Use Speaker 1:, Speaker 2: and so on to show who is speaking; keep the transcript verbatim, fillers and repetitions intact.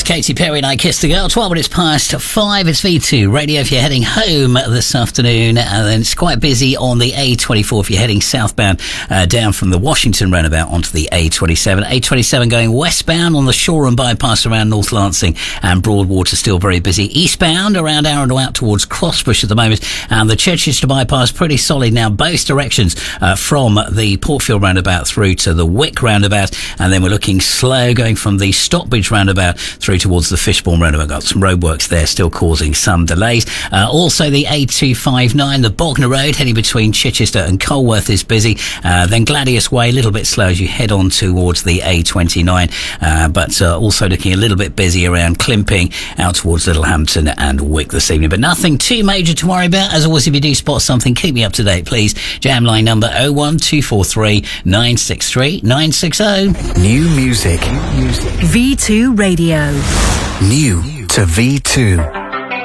Speaker 1: Katy Perry and I Kissed the Girl. twelve minutes past five. It's V two Radio if you're heading home this afternoon. And then it's quite busy on the A twenty-four if you're heading southbound uh, down from the Washington roundabout onto the A twenty-seven. A twenty-seven going westbound on the Shoreham bypass around North Lancing and Broadwater still very busy. Eastbound around Arundel out towards Crossbush at the moment. And the Chichester bypass pretty solid now, both directions uh, from the Portfield roundabout through to the Wick roundabout. And then we're looking slow going from the Stockbridge roundabout through towards the Fishbourne roundabout. Got some roadworks there still causing some delays. Uh, also the A two fifty-nine, the Bognor Road heading between Chichester and Colworth is busy. Uh, then Gladius Way a little bit slow as you head on towards the A twenty-nine. Uh, but uh, also looking a little bit busy around Climping out towards Littlehampton and Wick this evening. But nothing too major to worry about. As always, if you do spot something, keep me up to date, please. Jam line number oh one two four three nine six three nine six oh.
Speaker 2: New music. New music.
Speaker 3: V two Radio.
Speaker 2: New to V two.